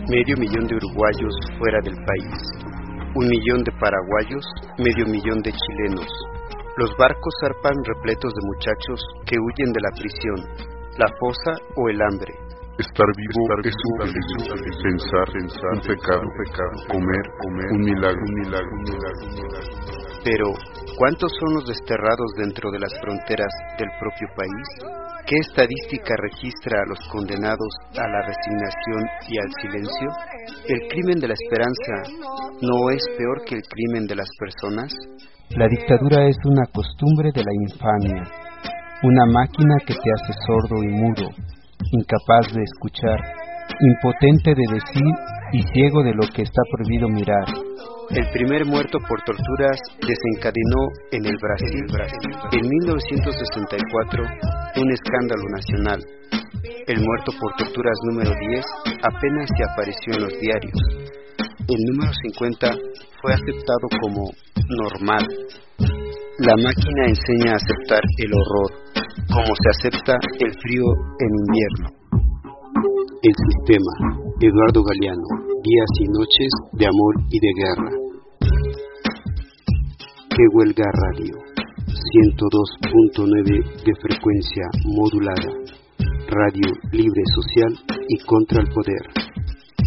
medio millón de uruguayos fuera del país, 1 millón de paraguayos, medio millón de chilenos. Los barcos zarpan repletos de muchachos que huyen de la prisión, la fosa o el hambre. Estar vivo es un peligro, pensar, un pecado, comer, un milagro. Pero, ¿cuántos son los desterrados dentro de las fronteras del propio país? ¿Qué estadística registra a los condenados a la resignación y al silencio? ¿El crimen de la esperanza no es peor que el crimen de las personas? La dictadura es una costumbre de la infamia, una máquina que te hace sordo y mudo, incapaz de escuchar, impotente de decir y ciego de lo que está prohibido mirar. El primer muerto por torturas desencadenó en el Brasil, en 1964, un escándalo nacional. El muerto por torturas número 10 apenas se apareció en los diarios. El número 50 fue aceptado como normal. La máquina enseña a aceptar el horror, como se acepta el frío en invierno. El sistema, Eduardo Galeano, días y noches de amor y de guerra. Que huelga radio, 102.9 de frecuencia modulada, radio libre social y contra el poder.